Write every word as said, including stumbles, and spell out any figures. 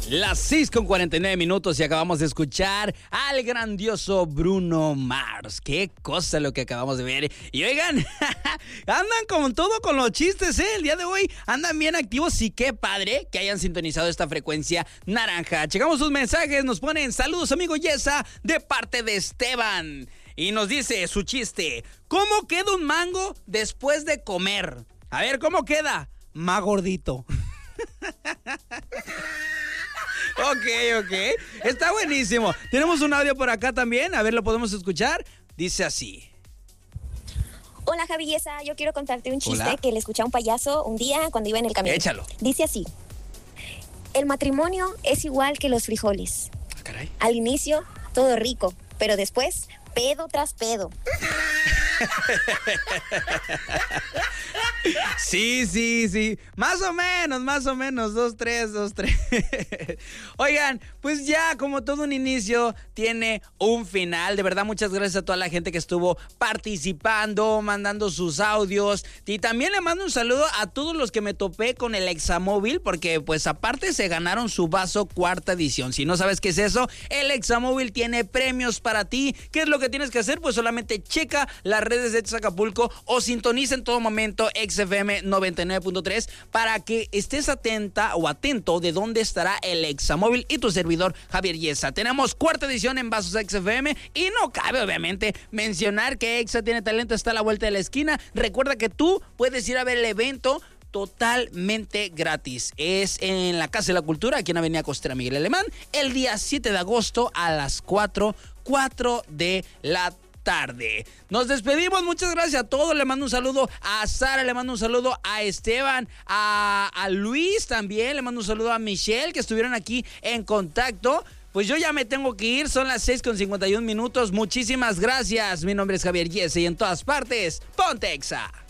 Las seis con cuarenta y nueve minutos y acabamos de escuchar al grandioso Bruno Mars. Qué cosa lo que acabamos de ver. Y oigan, andan con todo con los chistes, ¿eh? El día de hoy andan bien activos y qué padre que hayan sintonizado esta frecuencia naranja. Checamos sus mensajes, nos ponen saludos amigo Yesa de parte de Esteban. Y nos dice su chiste, ¿cómo queda un mango después de comer? A ver, ¿cómo queda? Más gordito. Ok, ok. Está buenísimo. Tenemos un audio por acá también. A ver, ¿lo podemos escuchar? Dice así. Hola, Javi Yesa. Yo quiero contarte un chiste Hola. que le escuché a un payaso un día cuando iba en el camino. Échalo. Dice así. El matrimonio es igual que los frijoles. Ah, caray. Al inicio, todo rico, pero después, pedo tras pedo. Sí, sí, sí. Más o menos, más o menos. Dos, tres, dos, tres. Oigan, pues ya como todo un inicio tiene un final. De verdad, muchas gracias a toda la gente que estuvo participando, mandando sus audios. Y también le mando un saludo a todos los que me topé con el Examóvil, porque pues aparte se ganaron su vaso cuarta edición. Si no sabes qué es eso, el Examóvil tiene premios para ti. ¿Qué es lo que tienes que hacer? Pues solamente checa las redes de Acapulco o sintoniza en todo momento X F M noventa y nueve punto tres para que estés atenta o atento de dónde estará el Examóvil y tu servidor Javier Yesa. Tenemos cuarta edición en Vasos X F M y no cabe obviamente mencionar que Exa tiene talento, está a la vuelta de la esquina. Recuerda que tú puedes ir a ver el evento totalmente gratis. Es en la Casa de la Cultura, aquí en Avenida Costera Miguel Alemán, el día siete de agosto a las cuatro de la tarde. tarde. Nos despedimos, muchas gracias a todos, le mando un saludo a Sara, le mando un saludo a Esteban, a, a Luis también, le mando un saludo a Michelle que estuvieron aquí en contacto. Pues yo ya me tengo que ir, son las seis con cincuenta y un minutos, muchísimas gracias, mi nombre es Javier Yesa y en todas partes, ponte Exa.